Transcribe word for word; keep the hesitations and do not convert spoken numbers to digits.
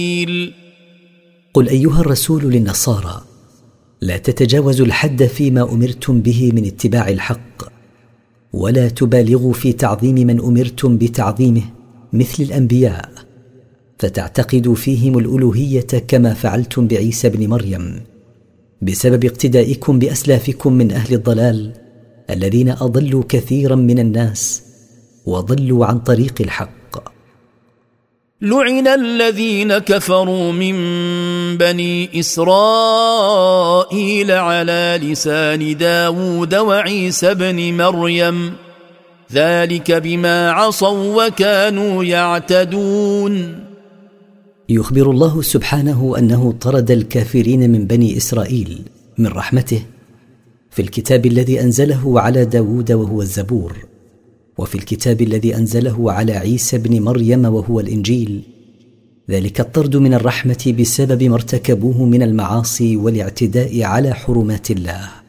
قل أيها الرسول للنصارى: لا تتجاوزوا الحد فيما أمرتم به من اتباع الحق، ولا تبالغوا في تعظيم من أمرتم بتعظيمه مثل الأنبياء، فتعتقدوا فيهم الألوهية كما فعلتم بعيسى بن مريم، بسبب اقتدائكم بأسلافكم من أهل الضلال الذين أضلوا كثيرا من الناس وضلوا عن طريق الحق. لعن الذين كفروا من بني إسرائيل على لسان داود وعيسى بن مريم ذلك بما عصوا وكانوا يعتدون. يخبر الله سبحانه أنه طرد الكافرين من بني إسرائيل من رحمته في الكتاب الذي أنزله على داود وهو الزبور، وفي الكتاب الذي أنزله على عيسى بن مريم وهو الإنجيل، ذلك الطرد من الرحمة بسبب ما ارتكبوه من المعاصي والاعتداء على حرمات الله.